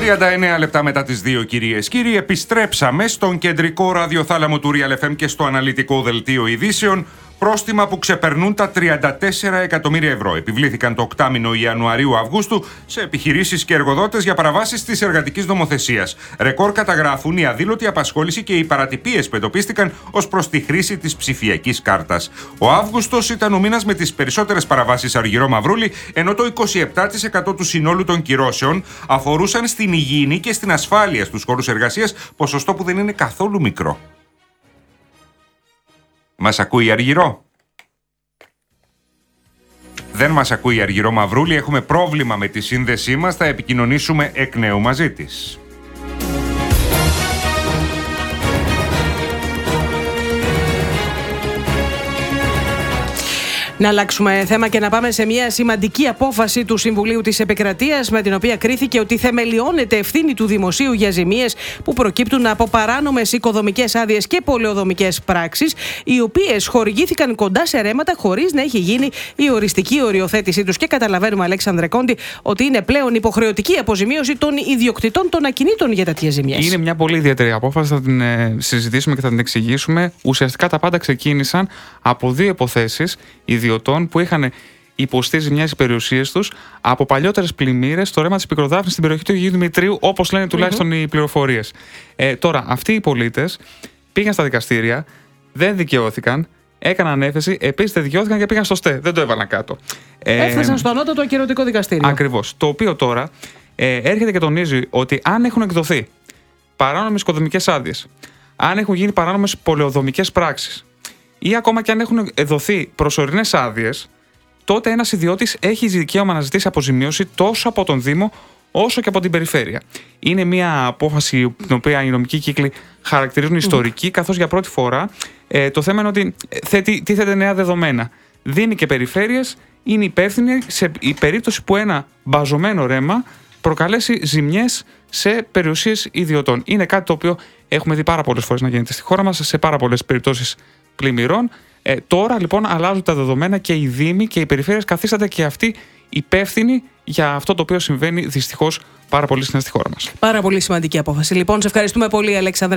39 λεπτά μετά τις 2, κυρίες κύριοι, επιστρέψαμε στον κεντρικό ραδιοθάλαμο του Real FM και στο αναλυτικό δελτίο ειδήσεων. Πρόστιμα που ξεπερνούν τα 34 εκατομμύρια ευρώ επιβλήθηκαν το οκτάμηνο Ιανουαρίου-Αυγούστου σε επιχειρήσεις και εργοδότες για παραβάσεις της εργατικής νομοθεσίας. Ρεκόρ καταγράφουν η αδήλωτη απασχόληση και οι παρατυπίες που εντοπίστηκαν ως προς τη χρήση της ψηφιακής κάρτας. Ο Αύγουστος ήταν ο μήνας με τις περισσότερες παραβάσεις, Αργυρό Μαυρούλη, ενώ το 27% του συνόλου των κυρώσεων αφορούσαν στην υγιεινή και στην ασφάλεια στους χώρους εργασίας, ποσοστό που δεν είναι καθόλου μικρό. Μας ακούει Αργυρό? Δεν μας ακούει Αργυρό Μαυρούλη, έχουμε πρόβλημα με τη σύνδεσή μας, θα επικοινωνήσουμε εκ νέου μαζί της. Να αλλάξουμε θέμα και να πάμε σε μια σημαντική απόφαση του Συμβουλίου της Επικρατείας, με την οποία κρίθηκε ότι θεμελιώνεται ευθύνη του δημοσίου για ζημίες που προκύπτουν από παράνομες οικοδομικές άδειες και πολεοδομικές πράξεις, οι οποίες χορηγήθηκαν κοντά σε ρέματα χωρίς να έχει γίνει η οριστική οριοθέτησή τους. Και καταλαβαίνουμε, Αλέξανδρε Κόντι, ότι είναι πλέον υποχρεωτική αποζημίωση των ιδιοκτητών των ακινήτων για τέτοιες ζημιές. Είναι μια πολύ ιδιαίτερη απόφαση, θα την συζητήσουμε και θα την εξηγήσουμε. Ουσιαστικά τα πάντα ξεκίνησαν από δύο υποθέσεις ιδιωτών που είχαν υποστεί ζημιές στις περιουσίες τους από παλιότερες πλημμύρες στο ρέμα της Πικροδάφνης στην περιοχή του Αγίου Δημητρίου, όπως λένε τουλάχιστον οι πληροφορίες. Τώρα, αυτοί οι πολίτες πήγαν στα δικαστήρια, δεν δικαιώθηκαν, έκαναν έφεση, επίσης δεν δικαιώθηκαν και πήγαν στο ΣΤΕ. Δεν το έβαλαν κάτω. Έφτασαν στο ανώτατο ακυρωτικό δικαστήριο. Ακριβώς. Το οποίο τώρα έρχεται και τονίζει ότι αν έχουν εκδοθεί παράνομες οικοδομικές άδειες, αν έχουν γίνει παράνομες πολεοδομικές πράξεις, ή ακόμα και αν έχουν δοθεί προσωρινές άδειες, τότε ένας ιδιώτης έχει δικαίωμα να ζητήσει αποζημίωση τόσο από τον Δήμο όσο και από την περιφέρεια. Είναι μια απόφαση την οποία οι νομικοί κύκλοι χαρακτηρίζουν ιστορική, καθώς για πρώτη φορά το θέμα είναι ότι τίθεται νέα δεδομένα. Δήμοι και περιφέρειες είναι υπεύθυνοι σε περίπτωση που ένα μπαζωμένο ρέμα προκαλέσει ζημιές σε περιουσίες ιδιωτών. Είναι κάτι το οποίο έχουμε δει πάρα πολλές φορές να γίνεται στη χώρα μας, σε πάρα πολλές περιπτώσεις πλημμυρών. Τώρα λοιπόν αλλάζουν τα δεδομένα και οι Δήμοι και οι περιφέρειες καθίστανται και αυτοί υπεύθυνοι για αυτό το οποίο συμβαίνει δυστυχώς πάρα πολύ συχνά στη χώρα μας. Πάρα πολύ σημαντική απόφαση. Λοιπόν, σε ευχαριστούμε πολύ, Αλέξανδρε.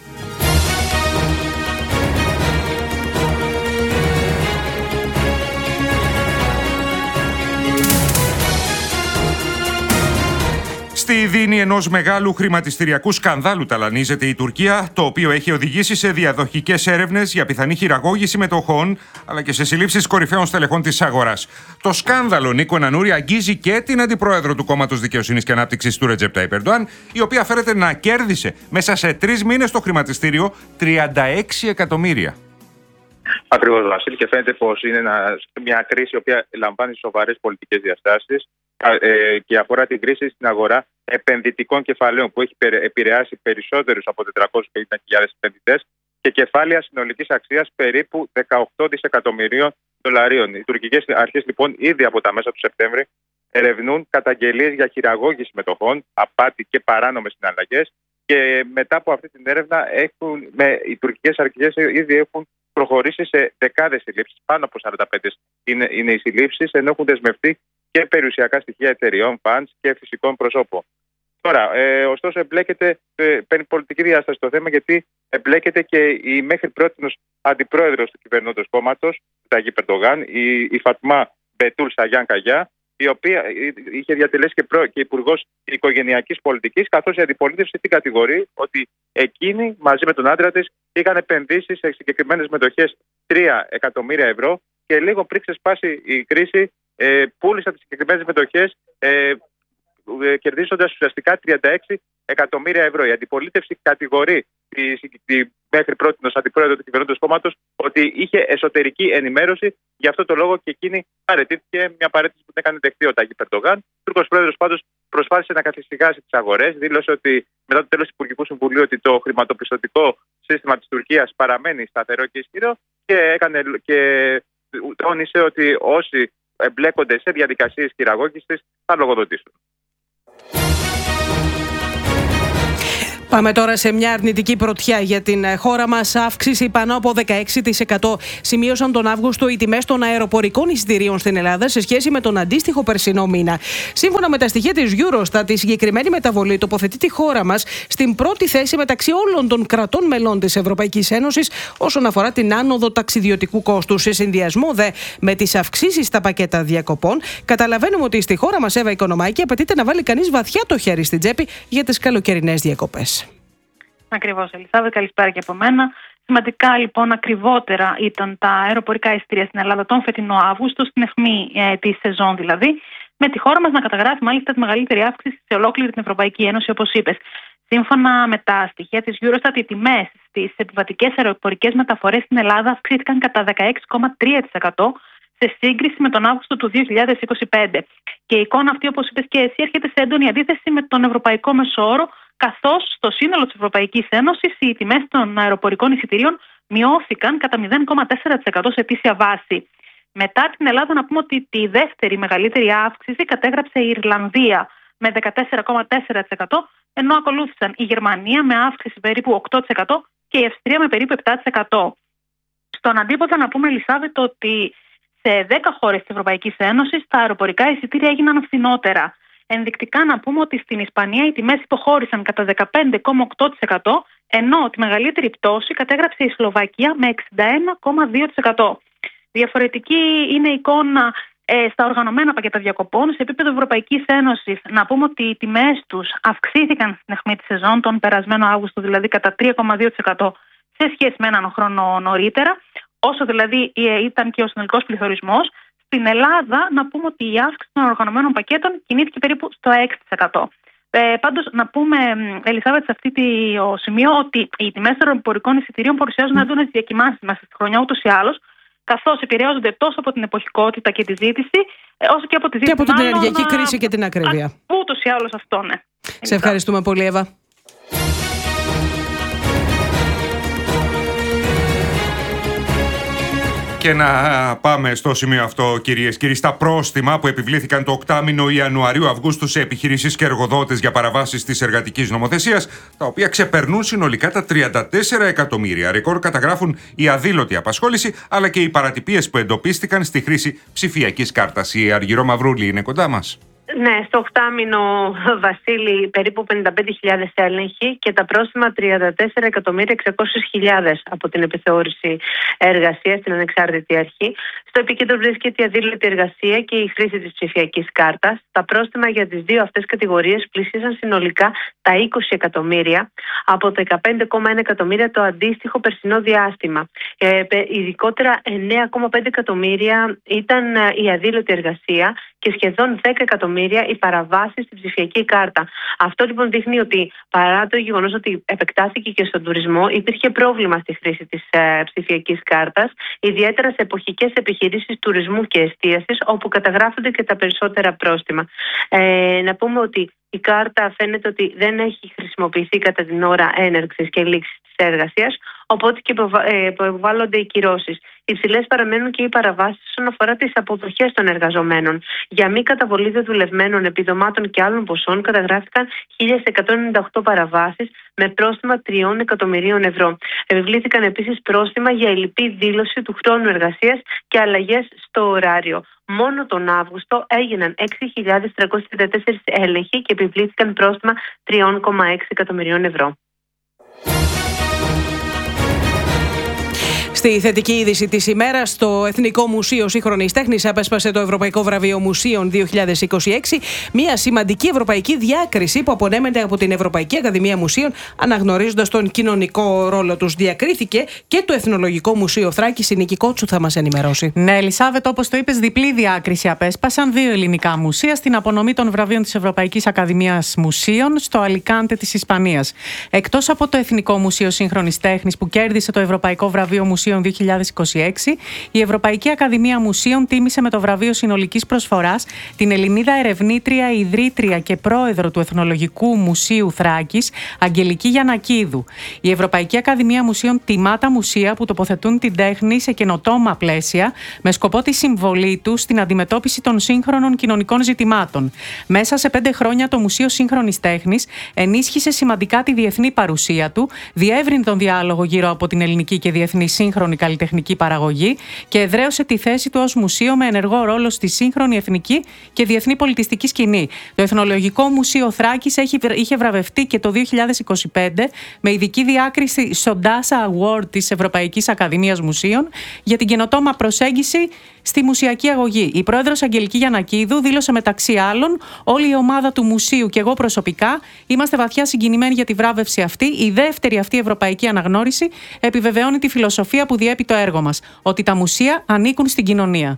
Στη δίνη ενός μεγάλου χρηματιστηριακού σκανδάλου ταλανίζεται η Τουρκία, το οποίο έχει οδηγήσει σε διαδοχικές έρευνες για πιθανή χειραγώγηση μετοχών, αλλά και σε συλλήψεις κορυφαίων στελεχών της αγοράς. Το σκάνδαλο, Νίκο Νανούρη, αγγίζει και την αντιπρόεδρο του Κόμματος Δικαιοσύνης και Ανάπτυξης του Ρετζέπ Ταϊπ Ερντοάν, η οποία φέρεται να κέρδισε μέσα σε 3 μήνες στο χρηματιστήριο 36 εκατομμύρια. Ακριβώς, Βασίλη, και φαίνεται πως είναι μια κρίση η οποία λαμβάνει σοβαρές πολιτικές διαστάσεις και αφορά την κρίση στην αγορά επενδυτικών κεφαλαίων που έχει επηρεάσει περισσότερους από 450.000 επενδυτές και κεφάλαια συνολικής αξίας περίπου 18 δισεκατομμυρίων δολαρίων. Οι τουρκικές αρχές λοιπόν ήδη από τα μέσα του Σεπτέμβρη ερευνούν καταγγελίες για χειραγώγηση μετοχών, απάτη και παράνομες συναλλαγές, και μετά από αυτή την έρευνα οι τουρκικές αρχές ήδη έχουν προχωρήσει σε δεκάδες συλλήψεις, πάνω από 45 είναι οι συλλήψεις, ενώ έχουν δεσμευτεί και περιουσιακά στοιχεία εταιριών, funds και φυσικών προσώπων. Τώρα, ωστόσο, παίρνει πολιτική διάσταση το θέμα, γιατί εμπλέκεται και η μέχρι πρότινος αντιπρόεδρος του κυβερνώντος κόμματος, του Ταγίπ Ερντογάν, η Φατμά Μπετούλ Σαγιάν Καγιά, η οποία είχε διατελέσει και υπουργός οικογενειακής πολιτικής, καθώς η αντιπολίτευση την κατηγορεί ότι εκείνη μαζί με τον άντρα της είχαν επενδύσει σε συγκεκριμένες μετοχές 3 εκατομμύρια ευρώ και λίγο πριν ξεσπάσει η κρίση πούλησαν τις συγκεκριμένες μετοχές κερδίζοντας ουσιαστικά 36 εκατομμύρια ευρώ. Η αντιπολίτευση κατηγορεί τη μέχρι πρότινος αντιπρόεδρο του κυβερνώντος κόμματος ότι είχε εσωτερική ενημέρωση, γι' αυτό το λόγο και εκείνη παραιτήθηκε, μια παρέτηση που την έκανε δεχτεί ο Ταγίπ Ερντογάν. Ο Τούρκος πρόεδρος πάντως προσπάθησε να καθησυχάσει τις αγορές, δήλωσε ότι μετά το τέλος του Υπουργικού Συμβουλίου ότι το χρηματοπιστωτικό σύστημα της Τουρκίας παραμένει σταθερό και ισχυρό και τόνισε ότι όσοι εμπλέκονται σε διαδικασίες χειραγώγησης θα λογοδοτήσουν. Πάμε τώρα σε μια αρνητική πρωτιά για την χώρα μας. Αύξηση πάνω από 16% σημείωσαν τον Αύγουστο οι τιμές των αεροπορικών εισιτηρίων στην Ελλάδα σε σχέση με τον αντίστοιχο περσινό μήνα. Σύμφωνα με τα στοιχεία της Eurostat, η συγκεκριμένη μεταβολή τοποθετεί τη χώρα μας στην πρώτη θέση μεταξύ όλων των κρατών μελών της Ευρωπαϊκής Ένωσης όσον αφορά την άνοδο ταξιδιωτικού κόστους. Σε συνδυασμό δε με τις αυξήσεις στα πακέτα διακοπών, καταλαβαίνουμε ότι στη χώρα μας, Εύα Οικονομάκη, απαιτείται να βάλει κανείς βαθιά το χέρι στην τσέπη για τις καλοκαιρινές διακοπές. Ακριβώς, Ελισάβετ, καλησπέρα και από μένα. Σημαντικά λοιπόν ακριβότερα ήταν τα αεροπορικά εισιτήρια στην Ελλάδα τον φετινό Αύγουστο, στην αιχμή τη σεζόν δηλαδή, με τη χώρα μας να καταγράφει μάλιστα τη μεγαλύτερη αύξηση σε ολόκληρη την Ευρωπαϊκή Ένωση, όπως είπες. Σύμφωνα με τα στοιχεία της Eurostat, οι τιμές στις επιβατικές αεροπορικές μεταφορές στην Ελλάδα αυξήθηκαν κατά 16,3% σε σύγκριση με τον Αύγουστο του 2025. Και η εικόνα αυτή, όπως είπες και εσύ, έρχεται σε έντονη αντίθεση με τον ευρωπαϊκό μεσόωρο, καθώς στο σύνολο της Ευρωπαϊκής Ένωσης οι τιμές των αεροπορικών εισιτηρίων μειώθηκαν κατά 0,4% σε ετήσια βάση. Μετά την Ελλάδα, να πούμε ότι τη δεύτερη μεγαλύτερη αύξηση κατέγραψε η Ιρλανδία με 14,4%, ενώ ακολούθησαν η Γερμανία με αύξηση περίπου 8% και η Αυστρία με περίπου 7%. Στον αντίποδα, να πούμε, Ελισάβετ, ότι σε 10 χώρες της Ευρωπαϊκής Ένωσης τα αεροπορικά εισιτήρια έγιναν φθηνότερα. Ενδεικτικά να πούμε ότι στην Ισπανία οι τιμές υποχώρησαν κατά 15,8%, ενώ τη μεγαλύτερη πτώση κατέγραψε η Σλοβακία με 61,2%. Διαφορετική είναι η εικόνα στα οργανωμένα πακέτα διακοπών. Σε επίπεδο Ευρωπαϊκής Ένωσης, να πούμε ότι οι τιμές τους αυξήθηκαν στην αιχμή της σεζόν τον περασμένο Αύγουστο, δηλαδή κατά 3,2% σε σχέση με έναν χρόνο νωρίτερα, όσο δηλαδή ήταν και ο συνολικός πληθωρισμός. Στην Ελλάδα, να πούμε ότι η αύξηση των οργανωμένων πακέτων κινήθηκε περίπου στο 6%. Πάντως, να πούμε, Ελισάβετ, σε αυτό το σημείο ότι οι τιμές των αεροπορικών εισιτηρίων παρουσιάζουν έντονες διακυμάνσεις μέσα στη χρονιά ούτως ή άλλως, καθώς επηρεάζονται τόσο από την εποχικότητα και τη ζήτηση, όσο και από τη ζήτηση. Και από την ενεργειακή κρίση και την ακρίβεια. Ούτως ή άλλως αυτό, ναι. Σε ευχαριστούμε πολύ, Εύα. Και να πάμε στο σημείο αυτό, κυρίες και κύριοι, στα πρόστιμα που επιβλήθηκαν το οκτάμηνο Ιανουαρίου-Αυγούστου σε επιχειρήσεις και εργοδότες για παραβάσεις της εργατικής νομοθεσίας, τα οποία ξεπερνούν συνολικά τα 34 εκατομμύρια. Ρεκόρ καταγράφουν η αδήλωτη απασχόληση, αλλά και οι παρατυπίες που εντοπίστηκαν στη χρήση ψηφιακής κάρτας. Η Αργυρό Μαυρούλη είναι κοντά μας. Ναι, στο οκτάμηνο, Βασίλη, περίπου 55.000 έλεγχοι και τα πρόστιμα 34.600.000 από την επιθεώρηση εργασίας στην ανεξάρτητη αρχή. Στο επίκεντρο βρίσκεται η αδήλωτη εργασία και η χρήση της ψηφιακής κάρτας. Τα πρόστιμα για τις δύο αυτές κατηγορίες πλησίασαν συνολικά τα 20 εκατομμύρια από τα 15,1 εκατομμύρια το αντίστοιχο περσινό διάστημα. Ειδικότερα 9,5 εκατομμύρια ήταν η αδήλωτη εργασία και σχεδόν 10 εκατομμύρια οι παραβάσεις στην ψηφιακή κάρτα. Αυτό λοιπόν δείχνει ότι παρά το γεγονός ότι επεκτάθηκε και στον τουρισμό, υπήρχε πρόβλημα στη χρήση της ψηφιακής κάρτας, ιδιαίτερα σε εποχικές επιχειρήσεις τουρισμού και εστίασης, όπου καταγράφονται και τα περισσότερα πρόστιμα. Να πούμε ότι η κάρτα φαίνεται ότι δεν έχει χρησιμοποιηθεί κατά την ώρα έναρξης και λήξης της εργασίας, οπότε και υποβάλλονται οι κυρώσεις. Υψηλές παραμένουν και οι παραβάσεις όσον αφορά τις αποδοχές των εργαζομένων. Για μη καταβολή δεδουλευμένων επιδομάτων και άλλων ποσών καταγράφηκαν 1.198 παραβάσεις με πρόστιμα 3 εκατομμυρίων ευρώ. Επιβλήθηκαν επίσης πρόστιμα για ελλειπή δήλωση του χρόνου εργασίας και αλλαγές στο ωράριο. Μόνο τον Αύγουστο έγιναν 6.334 έλεγχοι και επιβλήθηκαν πρόστιμα 3,6 εκατομμυρίων ευρώ. Στη θετική είδηση της ημέρας, το Εθνικό Μουσείο Σύγχρονης Τέχνης απέσπασε το Ευρωπαϊκό Βραβείο Μουσείων 2026, μια σημαντική ευρωπαϊκή διάκριση που απονέμεται από την Ευρωπαϊκή Ακαδημία Μουσείων, αναγνωρίζοντας τον κοινωνικό ρόλο τους. Διακρίθηκε και το Εθνολογικό Μουσείο Θράκης. Η Νίκη Κότσου θα μας ενημερώσει. Ναι, Ελισάβετ, όπως το είπες, διπλή διάκριση απέσπασαν δύο ελληνικά μουσεία στην απονομή των βραβείων της Ευρωπαϊκής Ακαδημίας Μουσείων στο Αλικάντε της Ισπανίας. Εκτός από το Εθνικό Μουσείο Σύγχρονης Τέχνης, που κέρδισε το Ευρωπαϊκό Βραβείο Μουσείων Μουσείων 2026, η Ευρωπαϊκή Ακαδημία Μουσείων τίμησε με το βραβείο συνολικής προσφοράς την Ελληνίδα ερευνήτρια, ιδρύτρια και πρόεδρο του Εθνολογικού Μουσείου Θράκης, Αγγελική Γιαννακίδου. Η Ευρωπαϊκή Ακαδημία Μουσείων τιμά τα μουσεία που τοποθετούν την τέχνη σε καινοτόμα πλαίσια, με σκοπό τη συμβολή του στην αντιμετώπιση των σύγχρονων κοινωνικών ζητημάτων. Μέσα σε 5 χρόνια, το Μουσείο Σύγχρονης Τέχνης ενίσχυσε σημαντικά τη διεθνή παρουσία του, διεύρυνε τον διάλογο γύρω από την ελληνική και διεθνή σύγχρονη καλλιτεχνική παραγωγή και εδραίωσε τη θέση του ως μουσείο με ενεργό ρόλο στη σύγχρονη εθνική και διεθνή πολιτιστική σκηνή. Το Εθνολογικό Μουσείο Θράκης είχε βραβευτεί και το 2025 με ειδική διάκριση στο DASA Award της Ευρωπαϊκής Ακαδημίας Μουσείων για την καινοτόμα προσέγγιση στη μουσιακή αγωγή. Η πρόεδρος Αγγελική Γιαννακίδου δήλωσε μεταξύ άλλων: «Όλη η ομάδα του Μουσείου και εγώ προσωπικά είμαστε βαθιά συγκινημένοι για τη βράβευση αυτή. Η δεύτερη αυτή ευρωπαϊκή αναγνώριση επιβεβαιώνει τη φιλοσοφία που διέπει το έργο μας, ότι τα μουσεία ανήκουν στην κοινωνία».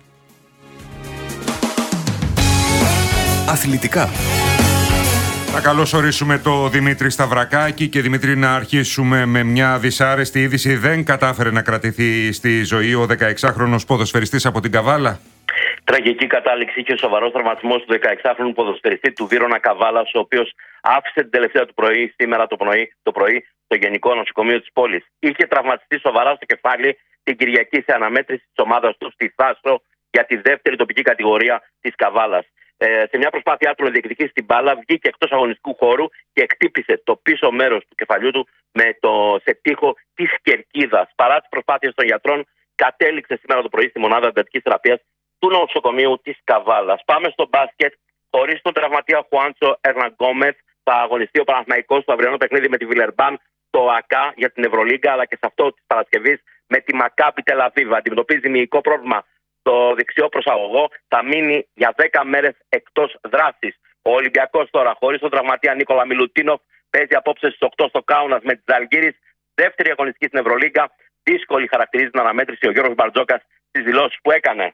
Αθλητικά. Θα καλωσορίσουμε το Δημήτρη Σταυρακάκη και Δημήτρη, να αρχίσουμε με μια δυσάρεστη είδηση. Δεν κατάφερε να κρατηθεί στη ζωή ο 16χρονος ποδοσφαιριστής από την Καβάλα. Τραγική κατάληξη και σοβαρός τραυματισμός του 16χρονου ποδοσφαιριστή του Βύρωνα Καβάλας, ο οποίος άφησε την τελευταία του πρωί σήμερα το πρωί στο Γενικό Νοσοκομείο της πόλης. Είχε τραυματιστεί σοβαρά στο κεφάλι την Κυριακή σε αναμέτρηση της ομάδας του στη Θάσο για τη δεύτερη τοπική κατηγορία της Καβάλας. Σε μια προσπάθειά του να διεκδικήσει την μπάλα, βγήκε εκτός αγωνιστικού χώρου και χτύπησε το πίσω μέρος του κεφαλιού του σε τοίχο της κερκίδας. Παρά τις προσπάθειες των γιατρών, κατέληξε σήμερα το πρωί στη μονάδα εντατικής θεραπείας του νοσοκομείου της Καβάλας. Πάμε στο μπάσκετ. Χωρίς τον τραυματία Χουάντσο Ερναγκόμεθ, θα αγωνιστεί ο Παναθηναϊκός στο αυριανό παιχνίδι με τη Βιλερμπάν, το ΑΚΑ για την Ευρωλίγκα, αλλά και σε αυτό της Παρασκευής με τη Μακάμπι Τελαβίβ. Αντιμετωπίζει μυϊκό πρόβλημα το δεξιό προσαγωγό, θα μείνει για 10 μέρες εκτός δράσης. Ο Ολυμπιακός τώρα, χωρίς τον τραυματία Νίκολα Μιλουτίνοφ, παίζει απόψε στις 8 στο Κάουνας με τη Ζαλγκίρις, δεύτερη αγωνιστική στην Ευρωλίγκα. Δύσκολη χαρακτηρίζει την αναμέτρηση ο Γιώργος Μπαρτζόκας στις δηλώσεις που έκανε.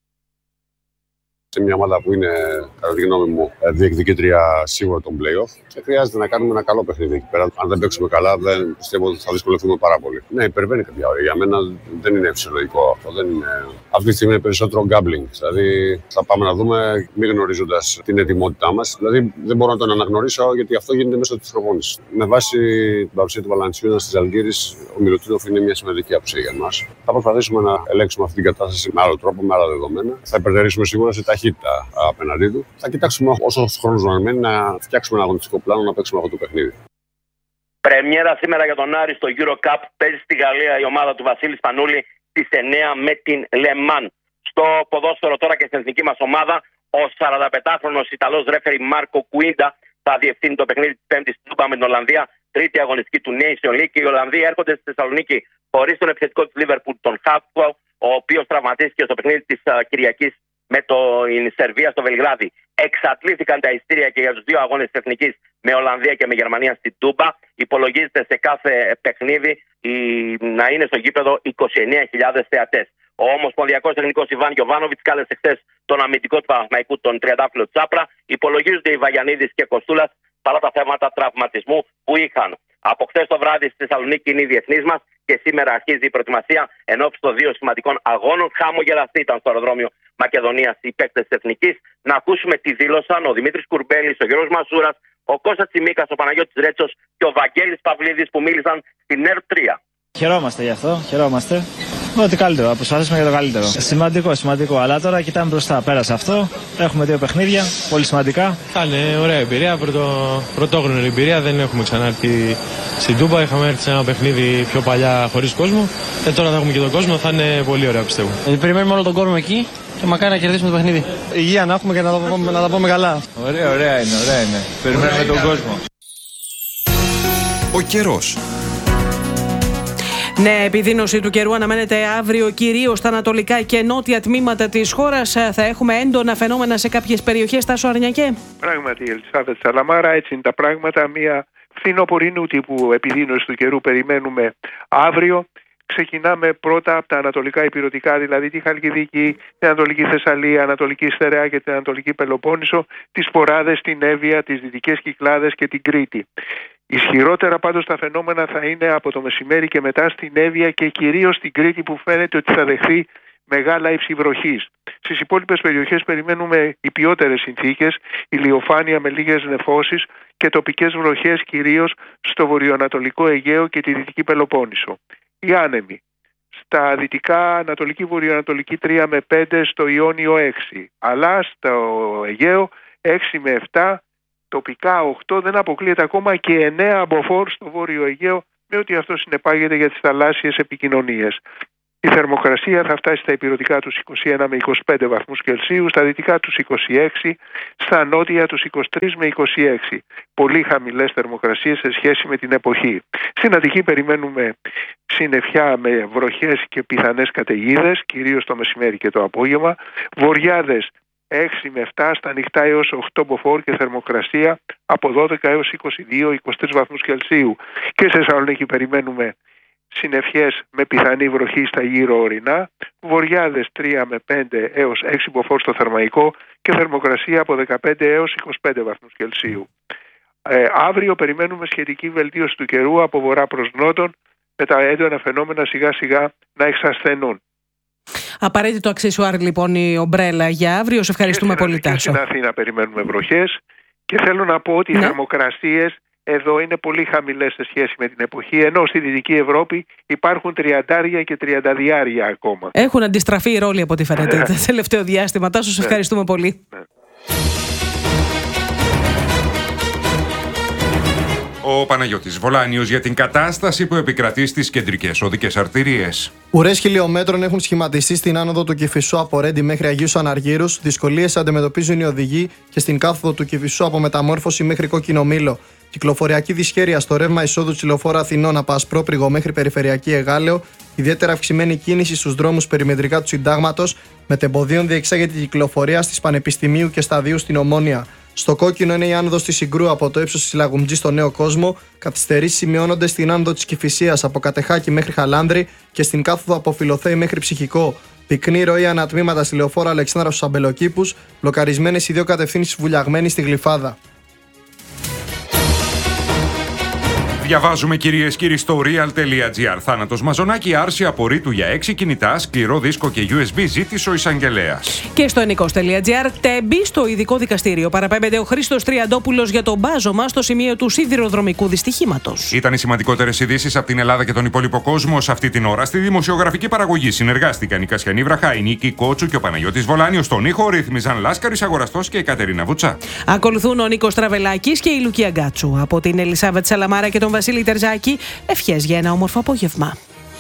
Σε μια ομάδα που είναι, κατά τη γνώμη μου, διεκδικήτρια σίγουρα των play-off και χρειάζεται να κάνουμε ένα καλό παιχνίδι εκεί πέρα. Αν δεν παίξουμε καλά, δεν πιστεύω ότι θα δυσκολευτούμε πάρα πολύ. Ναι, υπερβαίνει κάποια ώρα. Για μένα δεν είναι φυσιολογικό αυτό. Δεν είναι... Αυτή τη στιγμή είναι περισσότερο gambling. Δηλαδή θα πάμε να δούμε, μη γνωρίζοντας την ετοιμότητά μας. Δηλαδή δεν μπορώ να τον αναγνωρίσω γιατί αυτό γίνεται μέσω της προπόνησης. Με βάση την παρουσία του Βαλαντσιούνα στη Ζαλγκίρις, ο Μιλουτίνοφ είναι μια σημαντική απουσία για μας. Θα προσπαθήσουμε να ελέγξουμε αυτή την κατάσταση με άλλο τρόπο, με άλλα δεδομένα. Θα υπερτερήσουμε σίγουρα σε ταχύτητα απέναντί του. Θα κοιτάξουμε όσο χρόνος να μένει να φτιάξουμε ένα αγωνιστικό πλάνο να παίξουμε αυτό το παιχνίδι. Πρεμιέρα σήμερα για τον Άρη στο EuroCup. Παίζει στη Γαλλία η ομάδα του Βασίλη Σπανούλη στις 9 με την Λεμάν. Στο ποδόσφαιρο τώρα και στην εθνική μας ομάδα, ο 45χρονος Ιταλός ρέφερι Μάρκο Κουίντα θα διευθύνει το παιχνίδι της Πέμπτης στην Τούμπα με την Ολλανδία. Τρίτη αγωνιστική του Nation League και οι Ολλανδοί έρχονται στη Θεσσαλονίκη χωρίς τον επιθετικό της Liverpool, τον Χάπκο, ο οποίος τραυματίστηκε στο παιχνίδι της Κυριακής με την Σερβία στο Βελιγράδι. Εξαντλήθηκαν τα ειστήρια και για τους δύο αγώνες της Εθνικής με Ολλανδία και με Γερμανία στην Τούμπα. Υπολογίζεται σε κάθε παιχνίδι να είναι στο γήπεδο 29.000 θεατές. Ο Ομοσπονδιακός Τεχνικός Ιβάν Γιοβάνοβιτς κάλεσε χθες τον αμυντικό του Παναθηναϊκού, τον τριαντάφυλλο Τσάπρα. Υπολογίζονται οι Βαγιανίδης και Κοστούλας παρά τα θέματα τραυματισμού που είχαν. Από χθες το βράδυ στη Θεσσαλονίκη είναι η διεθνής μας και σήμερα αρχίζει η προετοιμασία ενόψει των δύο σημαντικών αγώνων. Χαμογελαστή ήταν στο αεροδρόμιο Μακεδονίας οι παίκτες της Εθνικής. Να ακούσουμε τι δήλωσαν ο Δημήτρης Κουρμπέλης, ο Γιώργος Μασούρας, ο Κώστας Τσιμίκας, ο Παναγιώτης Ρέτσος και ο Βαγγέλης Παυλίδης που μίλησαν στην ΕΡΤ3. Χαιρόμαστε γι' αυτό, χαιρόμαστε. Ό,τι καλύτερο, θα προσπαθήσουμε για το καλύτερο. Σημαντικό, αλλά τώρα κοιτάμε μπροστά. Πέρασε αυτό, έχουμε δύο παιχνίδια, πολύ σημαντικά. Θα είναι ωραία εμπειρία, πρωτόγνωρη εμπειρία. Δεν έχουμε ξανάρθει στην Τούμπα. Είχαμε έρθει σε ένα παιχνίδι πιο παλιά χωρίς κόσμο. Τώρα θα έχουμε και τον κόσμο, θα είναι πολύ ωραία πιστεύω. Περιμένουμε όλο τον κόσμο εκεί και μακάρι να κερδίσουμε το παιχνίδι. Υγεία να έχουμε και να τα πούμε καλά. Ωραία είναι. Περιμένουμε τον κόσμο. Ο καιρός. Ναι, επιδείνωση του καιρού αναμένεται αύριο κυρίως στα ανατολικά και νότια τμήματα της χώρας. Θα έχουμε έντονα φαινόμενα σε κάποιες περιοχές, Τάσο Αρνιακέ. Πράγματι, Ελισάβετ Σαλαμάρα, έτσι είναι τα πράγματα. Μια φθινοπορεινού τύπου επιδείνωση του καιρού περιμένουμε αύριο. Ξεκινάμε πρώτα από τα ανατολικά ηπειρωτικά, δηλαδή τη Χαλκιδική, την Ανατολική Θεσσαλία, Ανατολική Στερεά και την Ανατολική Πελοπόννησο, τις Ποράδες, την Εύβοια, τις Δυτικές Κυκλάδες και την Κρήτη. Ισχυρότερα πάντως τα φαινόμενα θα είναι από το μεσημέρι και μετά στην Εύβοια και κυρίως στην Κρήτη, που φαίνεται ότι θα δεχθεί μεγάλα ύψη βροχής. Στις υπόλοιπες περιοχές περιμένουμε υπιότερες συνθήκες, ηλιοφάνεια με λίγες νεφώσεις και τοπικές βροχές κυρίως στο βορειοανατολικό Αιγαίο και τη Δυτική Πελοπόννησο. Οι άνεμοι. Στα δυτικά ανατολική βορειοανατολική 3 με 5, στο Ιόνιο 6. Αλλά στο Αιγαίο 6 με 7, τοπικά 8, δεν αποκλείεται ακόμα και 9 μποφόρ στο Βόρειο Αιγαίο, με ό,τι αυτό συνεπάγεται για τις θαλάσσιες επικοινωνίες. Η θερμοκρασία θα φτάσει στα ηπειρωτικά τους 21 με 25 βαθμούς Κελσίου, στα δυτικά τους 26, στα νότια τους 23 με 26. Πολύ χαμηλές θερμοκρασίες σε σχέση με την εποχή. Στην Αττική περιμένουμε συννεφιά με βροχές και πιθανές καταιγίδες, κυρίως το μεσημέρι και το απόγευμα. Βοριάδες 6 με 7, στα ανοιχτά έως 8 μποφόρ και θερμοκρασία από 12 έως 22-23 βαθμούς Κελσίου. Και σε Θεσσαλονίκη περιμένουμε συννεφιές με πιθανή βροχή στα γύρω ορεινά, βοριάδες 3 με 5 έως 6 μποφόρ στο Θερμαϊκό και θερμοκρασία από 15 έως 25 βαθμούς Κελσίου. Αύριο περιμένουμε σχετική βελτίωση του καιρού από βορρά προς νότον, με τα έντονα φαινόμενα σιγά σιγά να εξασθενούν. Απαραίτητο αξεσουάρ λοιπόν η ομπρέλα για αύριο. Σε ευχαριστούμε πολύ, Τάσο. Στην Αθήνα περιμένουμε βροχές και θέλω να πω ότι οι θερμοκρασίες εδώ είναι πολύ χαμηλές σε σχέση με την εποχή, ενώ στη Δυτική Ευρώπη υπάρχουν 30 και 32 ακόμα. Έχουν αντιστραφεί οι ρόλοι από ό,τι φαίνεται το τελευταίο διάστημα. Τάσο, σε ευχαριστούμε πολύ. Ο Παναγιώτης Βολάνιος για την κατάσταση που επικρατεί στις κεντρικές οδικές αρτηρίες. Ουρές χιλιόμετρων έχουν σχηματιστεί στην άνοδο του Κηφισού από Ρέντι μέχρι Αγίους Αναργύρους. Δυσκολίες αντιμετωπίζουν οι οδηγοί και στην κάθοδο του Κηφισού από Μεταμόρφωση μέχρι Κόκκινο Μήλο. Κυκλοφοριακή δυσχέρεια στο ρεύμα εισόδου της λεωφόρου Αθηνών από Ασπρόπριγο μέχρι Περιφερειακή Εγάλεο. Ιδιαίτερα αυξημένη κίνηση στους δρόμους περιμετρικά του Συντάγματος. Μετεμποδίων διεξάγεται η κυκλοφορία στις Πανεπιστημίου και Σταδίου στην Ομόνια. Στο κόκκινο είναι η άνοδος της Συγκρού από το ύψος της Λαγουμτζής στο Νέο Κόσμο. Καθυστερήσεις σημειώνονται στην άνοδο της Κηφισίας από Κατεχάκη μέχρι Χαλάνδρη και στην κάθοδο από Φιλοθέη μέχρι Ψυχικό. Πυκνή ροή ανατμήματα στη λεωφόρο Αλεξάνδρα στους Αμπελοκήπους. Μπλοκαρισμένες οι δύο κατευθύνσεις Βουλιαγμένη στη Γλυφάδα. Διαβάζουμε, κυρίες και κύριοι, στο real.gr. Θάνατος Μαζονάκη, άρση απορρίτου για 6 κινητά, σκληρό δίσκο και USB, ζήτησε ο εισαγγελέας. Και στο ενικός.gr, Τέμπη, στο ειδικό δικαστήριο, παραπέμπεται ο Χρήστος Τριαντόπουλος για το μπάζωμα στο σημείο του σιδηροδρομικού δυστυχήματος. Ήταν οι σημαντικότερες ειδήσεις από την Ελλάδα και τον υπόλοιπο κόσμο. Σε αυτή την ώρα στη δημοσιογραφική παραγωγή συνεργάστηκαν η Κασιανή Βραχά, η Νίκη Κότσου και ο Παναγιώτης Βολάνιος. Στον ήχο ρύθμιζαν Λάσκαρης Αγοραστός και η Κατερίνα Βουτσά. Ακολουθούν ο Νίκος Τραβελάκης και η Λουκία Γκάτσου. Από την Ελισάβετ Σαλαμάρα και τον Βασίλη Τερζάκη, ευχές για ένα όμορφο απόγευμα.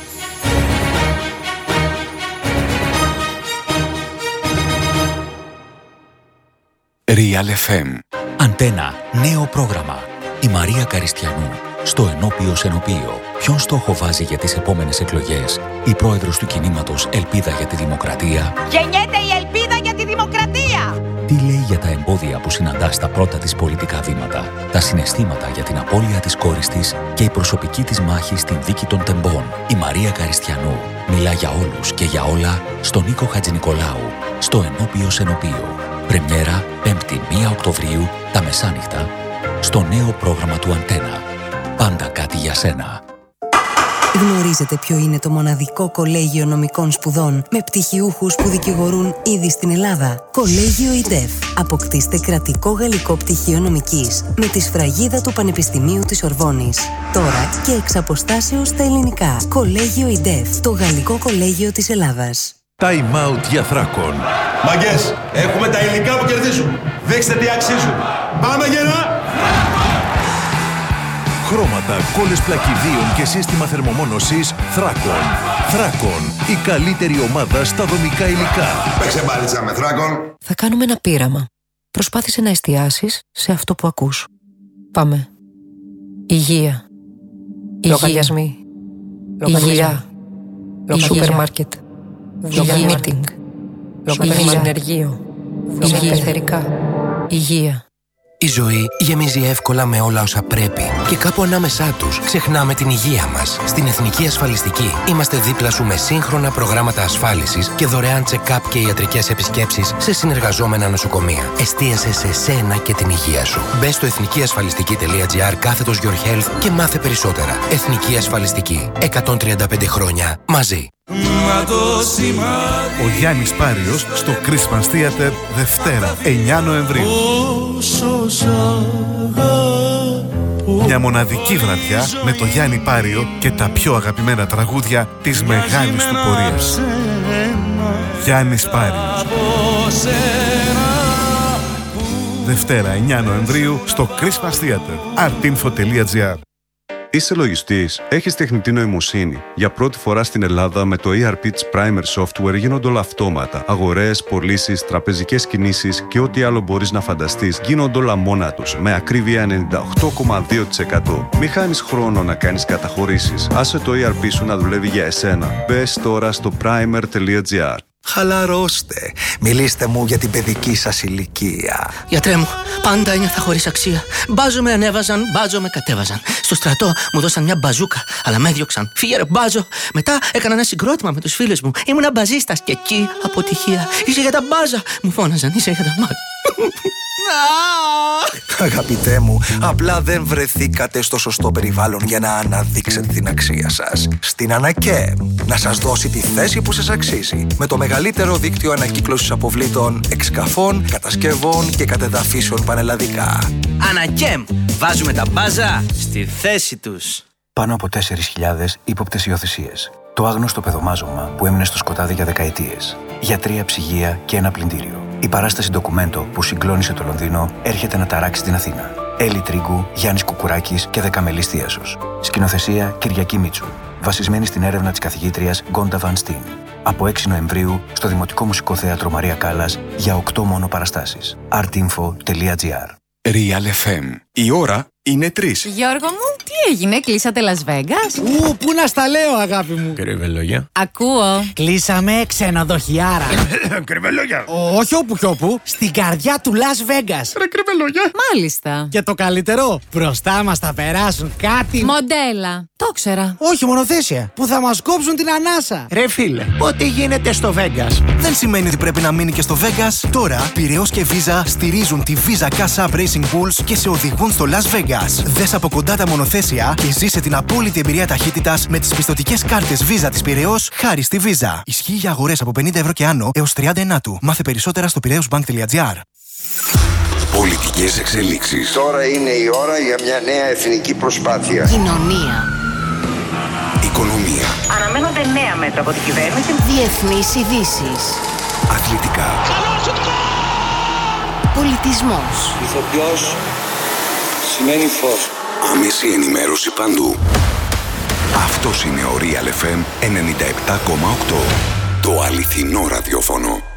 Real FM. Αντένα. Νέο πρόγραμμα. Η Μαρία Καριστιανού. Στο ενώπιο σενοπείο. Ποιον στόχο βάζει για τις επόμενες εκλογές η πρόεδρος του κινήματος Ελπίδα για τη Δημοκρατία? Γεννιέται η ελπίδα για τη δημοκρατία! Τι λέει για τα εμπόδια που συναντά στα πρώτα της πολιτικά βήματα, τα συναισθήματα για την απώλεια της κόρης της και η προσωπική της μάχη στην δίκη των τεμπών. Η Μαρία Καριστιανού μιλά για όλους και για όλα στον Νίκο Χατζηνικολάου, στο ενώπιο σενοπείο. Πρεμιέρα 5η 1 Οκτωβρίου τα μεσάνυχτα στο νέο πρόγραμμα του Αντένα. Πάντα κάτι για σένα. Γνωρίζετε ποιο είναι το μοναδικό κολέγιο νομικών σπουδών με πτυχιούχους που δικηγορούν ήδη στην Ελλάδα? Κολέγιο ΙΝΤΕΦ. Αποκτήστε κρατικό γαλλικό πτυχίο νομικής με τη σφραγίδα του Πανεπιστημίου της Ορβόνης. Τώρα και εξ αποστάσεως στα ελληνικά. Κολέγιο ΙΝΤΕΦ. Το γαλλικό κολέγιο της Ελλάδας. Time out για Θράκων. Μαγκές, έχουμε τα υλικά που κερδίζουν. Δείξτε τι αξίζουν. Πάμε γερά! Χρώματα, κόλλες πλακιδίων και σύστημα θερμομόνωσης Θράκων. Θράκων, η καλύτερη ομάδα στα δομικά υλικά. Παίξε μπάλιτσα με Θράκων. Θα κάνουμε ένα πείραμα. Προσπάθησε να εστιάσεις σε αυτό που ακούς. Πάμε. Υγεία. Λογαριασμοί. Υγεία. Σούπερ μάρκετ. Υγεία μίτινγκ. Υγεία ενεργείο. Υγεία πεθερικά. Υγεία. Η ζωή γεμίζει εύκολα με όλα όσα πρέπει και κάπου ανάμεσά τους ξεχνάμε την υγεία μας. Στην Εθνική Ασφαλιστική είμαστε δίπλα σου με σύγχρονα προγράμματα ασφάλισης και δωρεάν check-up και ιατρικές επισκέψεις σε συνεργαζόμενα νοσοκομεία. Εστίασε σε σένα και την υγεία σου. Μπες στο εθνικιασφαλιστική.gr/your health και μάθε περισσότερα. Εθνική Ασφαλιστική. 135 χρόνια μαζί. Ο Γιάννης Πάριος στο Christmas Theater Δευτέρα 9 Νοεμβρίου. Μια μοναδική βραδιά με το Γιάννη Πάριο και τα πιο αγαπημένα τραγούδια της μεγάλης του πορείας. Γιάννης Πάριος. Δευτέρα 9 Νοεμβρίου στο Christmas Theater. artinfo.gr. Είσαι λογιστής, έχεις τεχνητή νοημοσύνη. Για πρώτη φορά στην Ελλάδα με το ERP της Primer Software γίνονται όλα αυτόματα. Αγορές, πωλήσεις, τραπεζικές κινήσεις και ό,τι άλλο μπορείς να φανταστείς γίνονται όλα μόνα τους, με ακρίβεια 98,2%. Μη χάνεις χρόνο να κάνεις καταχωρήσεις. Άσε το ERP σου να δουλεύει για εσένα. Μπες τώρα στο primer.gr. Χαλαρώστε. Μιλήστε μου για την παιδική σας ηλικία. Γιατρέ μου, πάντα ένιωθα χωρίς αξία. Μπάζο με ανέβαζαν, μπάζο με κατέβαζαν. Στο στρατό μου δώσαν μια μπαζούκα, αλλά με έδιωξαν. Φύγε ρε μπάζο. Μετά έκανα ένα συγκρότημα με τους φίλους μου. Ήμουνα μπαζίστας και εκεί αποτυχία. Είσαι για τα μπάζα, μου φώναζαν. Είσαι για τα μπάζα. Αγαπητέ μου, απλά δεν βρεθήκατε στο σωστό περιβάλλον για να αναδείξετε την αξία σας. Στην Ανακέμ, να σας δώσει τη θέση που σας αξίζει. Με το μεγαλύτερο δίκτυο ανακύκλωσης αποβλήτων, εξκαφών, κατασκευών και κατεδαφίσεων πανελλαδικά. Ανακέμ, βάζουμε τα μπάζα στη θέση τους. Πάνω από 4.000 ύποπτες υιοθεσίες. Το άγνωστο παιδομάζωμα που έμεινε στο σκοτάδι για δεκαετίες. Γιατρία, ψυγεία και ένα πλυντήριο. Η παράσταση ντοκουμέντο που συγκλώνησε το Λονδίνο έρχεται να ταράξει την Αθήνα. Έλλη Τρίγκου, Γιάννης Κουκουράκης και Δεκαμελής Θίασος. Σκηνοθεσία Κυριακή Μίτσου. Βασισμένη στην έρευνα της καθηγήτριας Γκόντα Βαν Στίν. Από 6 Νοεμβρίου στο Δημοτικό Μουσικό Θέατρο Μαρία Κάλλας για 8 μόνο παραστάσεις. artinfo.gr. Real FM. Η ώρα είναι 3. Γιώργο μου, τι έγινε, κλείσατε Las Vegas? Πού να στα λέω, αγάπη μου. Κρυβελόγια. Ακούω. Κλείσαμε ξενοδοχιάρα. Κρυβελόγια. Όχι όπου κι όπου, στην καρδιά του Las Vegas. Ρε κρυβελόγια. Μάλιστα. Και το καλύτερο, μπροστά μας θα περάσουν κάτι. Μοντέλα. Το ξέρα. Όχι, μονοθέσια. Που θα μας κόψουν την ανάσα. Ρε φίλε, ό,τι γίνεται στο Vegas δεν σημαίνει ότι πρέπει να μείνει και στο Vegas. Τώρα, Πειραιώς και Visa στηρίζουν τη Visa Cash App Racing Bulls και σε οδηγούν στο Las Vegas. Δες από κοντά τα μονοθέσια και ζήσε την απόλυτη εμπειρία ταχύτητας με τις πιστωτικές κάρτες Visa της Πειραιώς χάρη στη Visa. Ισχύει για αγορές από 50 ευρώ και άνω έως 39. Μάθε περισσότερα στο πειραιώσbank.gr. Πολιτικές εξελίξεις. Τώρα είναι η ώρα για μια νέα εθνική προσπάθεια. Κοινωνία. Οικονομία. Αναμένονται νέα μέτρα από την κυβέρνηση. Διεθνείς ειδήσεις. Αθλητικά. Πολιτισμός. Ηθοποιός σημαίνει φως. Άμεση ενημέρωση παντού. Αυτός είναι ο Real FM 97,8. Το αληθινό ραδιόφωνο.